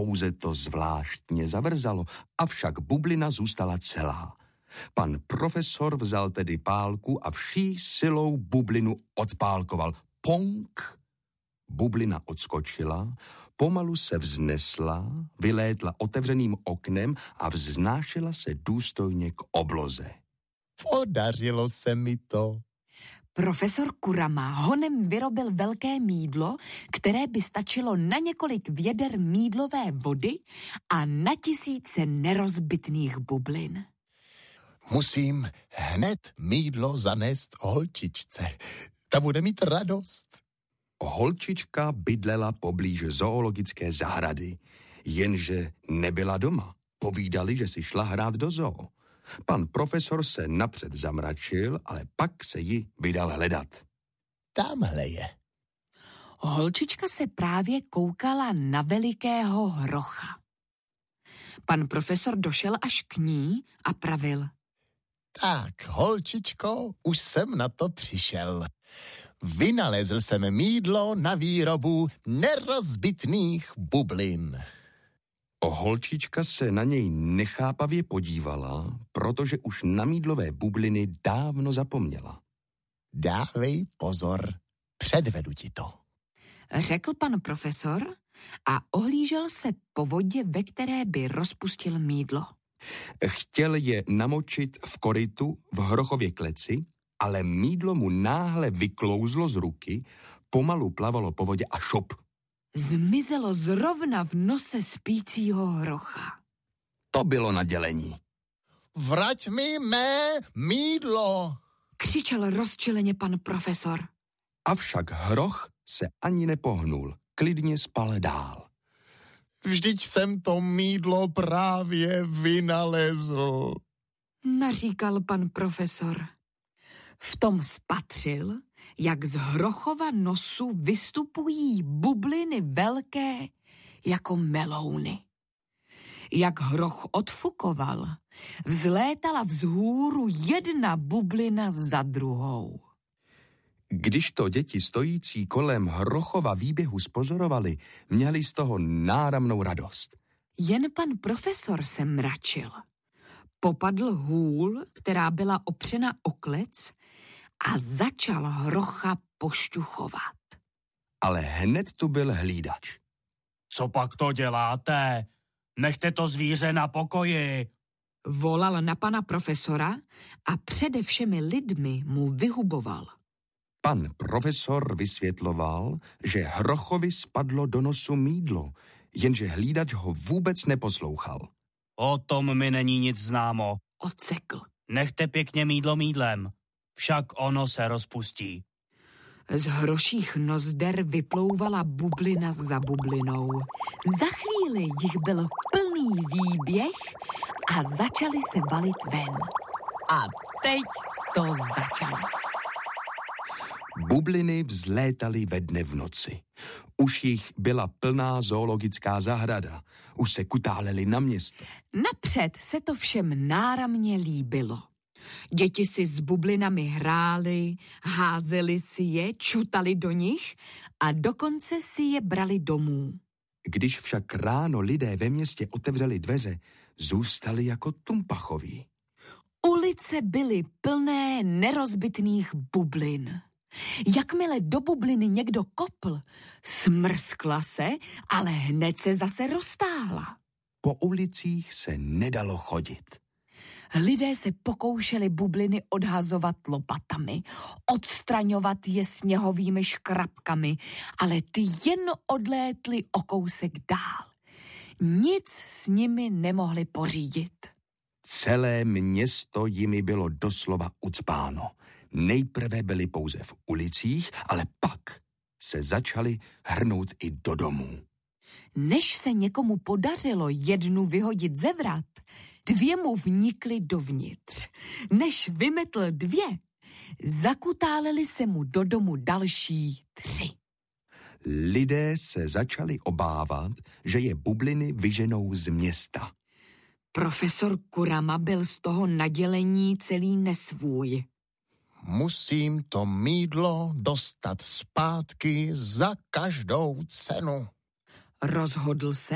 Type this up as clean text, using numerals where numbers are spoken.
pouze to zvláštně zavrzalo, avšak bublina zůstala celá. Pan profesor vzal tedy pálku a vší silou bublinu odpálkoval. Ponk! Bublina odskočila, pomalu se vznesla, vylétla otevřeným oknem a vznášela se důstojně k obloze. Podařilo se mi to. Profesor Kurama honem vyrobil velké mýdlo, které by stačilo na několik věder mýdlové vody a na tisíce nerozbitných bublin. Musím hned mýdlo zanést holčičce. Ta bude mít radost. Holčička bydlela poblíž zoologické zahrady, jenže nebyla doma. Povídali, že si šla hrát do zoo. Pan profesor se napřed zamračil, ale pak se ji vydal hledat. Tamhle je. Holčička se právě koukala na velikého hrocha. Pan profesor došel až k ní a pravil. Tak, holčičko, už jsem na to přišel. Vynalezl jsem mýdlo na výrobu nerozbitných bublin. Holčička se na něj nechápavě podívala, protože už na mýdlové bubliny dávno zapomněla. Dávej pozor, předvedu ti to. Řekl pan profesor a ohlížel se po vodě, ve které by rozpustil mýdlo. Chtěl je namočit v korytu v hrochově kleci, ale mýdlo mu náhle vyklouzlo z ruky, pomalu plavalo po vodě a šop. Zmizelo zrovna v nose spícího hrocha. To bylo nadělení. Vrať mi mé mýdlo! Křičel rozčileně pan profesor. Avšak hroch se ani nepohnul, klidně spal dál. Vždyť jsem to mýdlo právě vynalezl. Naříkal pan profesor. V tom spatřil, jak z hrochova nosu vystupují bubliny velké jako melouny. Jak hroch odfukoval, vzlétala vzhůru jedna bublina za druhou. Když to děti stojící kolem hrochova výběhu spozorovali, měli z toho náramnou radost. Jen pan profesor se mračil. Popadl hůl, která byla opřena o klec, a začal hrocha pošťuchovat. Ale hned tu byl hlídač. Co pak to děláte? Nechte to zvíře na pokoji. Volal na pana profesora a přede všemi lidmi mu vyhuboval. Pan profesor vysvětloval, že hrochovi spadlo do nosu mýdlo, jenže hlídač ho vůbec neposlouchal. O tom mi není nic známo. Odsekl. Nechte pěkně mýdlo mýdlem, však ono se rozpustí. Z hroších nozder vyplouvala bublina za bublinou. Za chvíli jich byl plný výběh a začaly se valit ven. A teď to začalo. Bubliny vzlétaly ve dne v noci. Už jich byla plná zoologická zahrada. Už se kutáleli na město. Napřed se to všem náramně líbilo. Děti si s bublinami hrály, házeli si je, čutali do nich a dokonce si je brali domů. Když však ráno lidé ve městě otevřeli dveře, zůstali jako tumpachoví. Ulice byly plné nerozbitných bublin. Jakmile do bubliny někdo kopl, smrskla se, ale hned se zase roztáhla. Po ulicích se nedalo chodit. Lidé se pokoušeli bubliny odhazovat lopatami, odstraňovat je sněhovými škrabkami, ale ty jen odlétly o kousek dál. Nic s nimi nemohli pořídit. Celé město jimi bylo doslova ucpáno. Nejprve byli pouze v ulicích, ale pak se začali hrnout i do domů. Než se někomu podařilo jednu vyhodit ze vrat, dvě mu vnikly dovnitř. Než vymetl dvě, zakutáleli se mu do domu další 3. Lidé se začali obávat, že je bubliny vyženou z města. Profesor Kurama byl z toho nadělení celý nesvůj. Musím to mýdlo dostat zpátky za každou cenu. Rozhodl se,